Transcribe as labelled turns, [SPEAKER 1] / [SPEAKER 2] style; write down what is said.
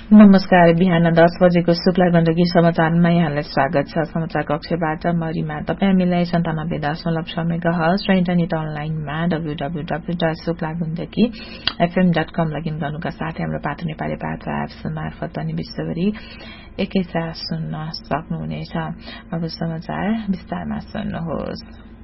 [SPEAKER 1] नमस्कार। बिहान 10 बजेको शुक्ला गण्डकी समाचारमा यहाँलाई स्वागत छ। समाचार कक्षबाट मरिमा। तपाईँ हामीलाई 97.6 मेगाहर्ज र इन्टरनेट अनलाइनमा www.शुक्लागण्डकीfm.com लगइन गर्नुका साथै हाम्रो पाठो नेपाली भाषा एप्स मार्फत पनि विश्वभरि एकैसाथ सुन्न सक्नुहुनेछ। अब समाचार विस्तारमा सुन्नुहोस्।